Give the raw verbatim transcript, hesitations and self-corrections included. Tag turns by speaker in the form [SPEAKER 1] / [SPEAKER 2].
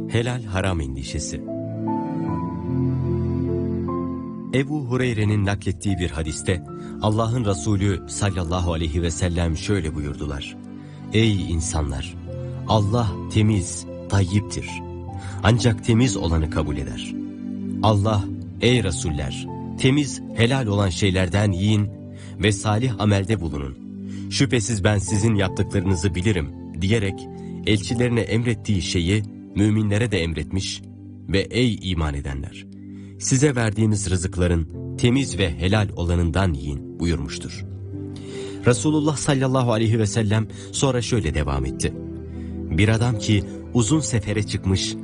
[SPEAKER 1] Helal haram endişesi. Ebu Hureyre'nin naklettiği bir hadiste Allah'ın Resulü sallallahu aleyhi ve sellem şöyle buyurdular: Ey insanlar! Allah temiz, tayyiptir. Ancak temiz olanı kabul eder. Allah, ey Resuller! Temiz, helal olan şeylerden yiyin ve salih amelde bulunun. Şüphesiz ben sizin yaptıklarınızı bilirim diyerek elçilerine emrettiği şeyi müminlere de emretmiş ve ey iman edenler! Size verdiğimiz rızıkların temiz ve helal olanından yiyin buyurmuştur. Resulullah sallallahu aleyhi ve sellem sonra şöyle devam etti: Bir adam ki uzun sefere çıkmış